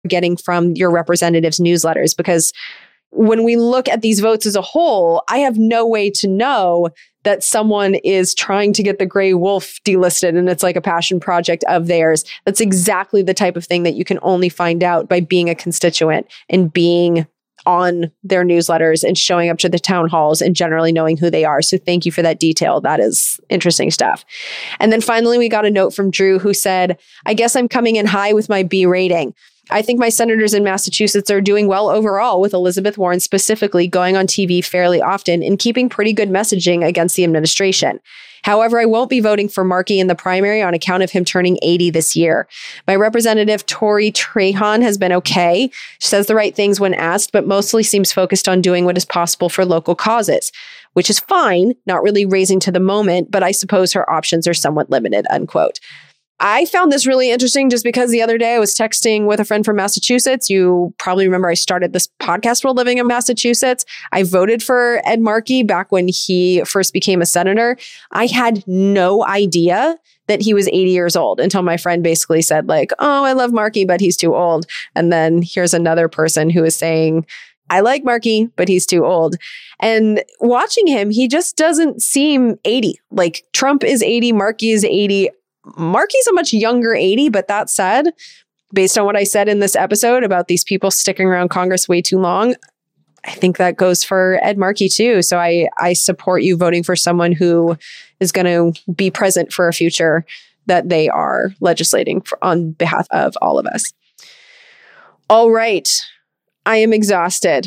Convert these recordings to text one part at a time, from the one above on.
getting from your representatives' newsletters. Because when we look at these votes as a whole, I have no way to know that someone is trying to get the gray wolf delisted and it's like a passion project of theirs. That's exactly the type of thing that you can only find out by being a constituent and being on their newsletters and showing up to the town halls and generally knowing who they are. So thank you for that detail. That is interesting stuff. And then finally, we got a note from Drew who said, I guess I'm coming in high with my B rating. I think my senators in Massachusetts are doing well overall, with Elizabeth Warren specifically going on TV fairly often and keeping pretty good messaging against the administration. However, I won't be voting for Markey in the primary on account of him turning 80 this year. My representative, Tori Trahan, has been okay. She says the right things when asked, but mostly seems focused on doing what is possible for local causes, which is fine, not really raising to the moment, but I suppose her options are somewhat limited, unquote. I found this really interesting just because the other day I was texting with a friend from Massachusetts. You probably remember I started this podcast while living in Massachusetts. I voted for Ed Markey back when he first became a senator. I had no idea that he was 80 years old until my friend basically said like, oh, I love Markey, but he's too old. And then here's another person who is saying, I like Markey, but he's too old. And watching him, he just doesn't seem 80. Like Trump is 80, Markey is 80. Markey's a much younger 80, but that said, based on what I said in this episode about these people sticking around Congress way too long, I think that goes for Ed Markey too. So I support you voting for someone who is going to be present for a future that they are legislating for, on behalf of all of us. All right. I am exhausted.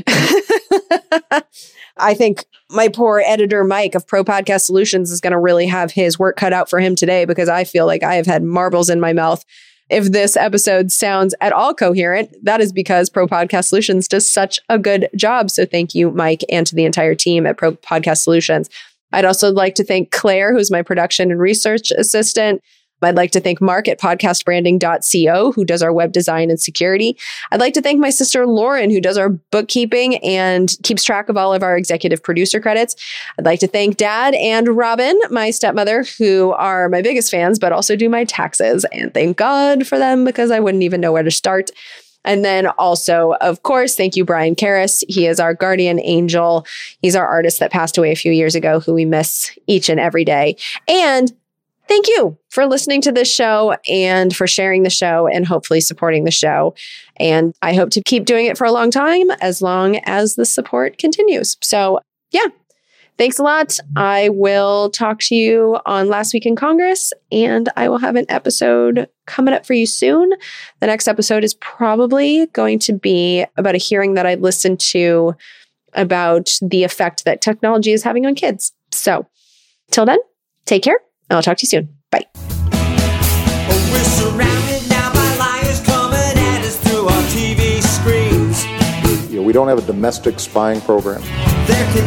I think my poor editor, Mike of Pro Podcast Solutions, is going to really have his work cut out for him today because I feel like I have had marbles in my mouth. If this episode sounds at all coherent, that is because Pro Podcast Solutions does such a good job. So thank you, Mike, and to the entire team at Pro Podcast Solutions. I'd also like to thank Claire, who's my production and research assistant. I'd like to thank Mark at podcastbranding.co, who does our web design and security. I'd like to thank my sister Lauren, who does our bookkeeping and keeps track of all of our executive producer credits. I'd like to thank Dad and Robin, my stepmother, who are my biggest fans, but also do my taxes. And thank God for them because I wouldn't even know where to start. And then also, of course, thank you, Brian Karras. He is our guardian angel. He's our artist that passed away a few years ago, who we miss each and every day. And thank you for listening to this show and for sharing the show and hopefully supporting the show. And I hope to keep doing it for a long time, as long as the support continues. So yeah, thanks a lot. I will talk to you on Last Week in Congress, and I will have an episode coming up for you soon. The next episode is probably going to be about a hearing that I listened to about the effect that technology is having on kids. So till then, take care. I'll talk to you soon. Bye. We're surrounded now by liars coming at us through our TV screens. We don't have a domestic spying program. There can